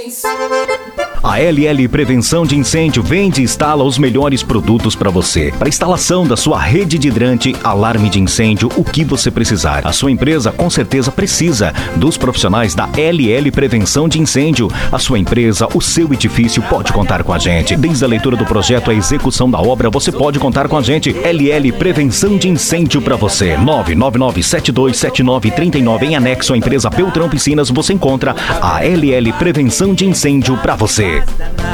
A LL Prevenção de Incêndio vende e instala os melhores produtos para você. Para instalação da sua rede de hidrante, alarme de incêndio, o que você precisar. A sua empresa com certeza precisa dos profissionais da LL Prevenção de Incêndio. A sua empresa, o seu edifício pode contar com a gente. Desde a leitura do projeto à execução da obra, você pode contar com a gente. LL Prevenção de Incêndio para você. 999727939 em anexo à empresa Beltrão Piscinas, você encontra a LL Prevenção de Incêndio para você.